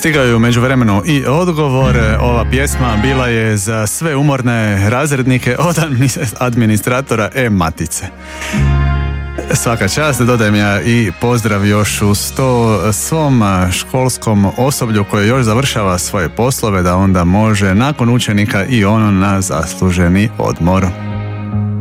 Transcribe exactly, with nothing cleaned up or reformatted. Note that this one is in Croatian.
Stigao je u međuvremenu i odgovor. Ova pjesma bila je za sve umorne razrednike od administratora e-matice. Svaka čast, dodajem ja i pozdrav još uz to svom školskom osoblju koje još završava svoje poslove, da onda može nakon učenika i ono na zasluženi odmor.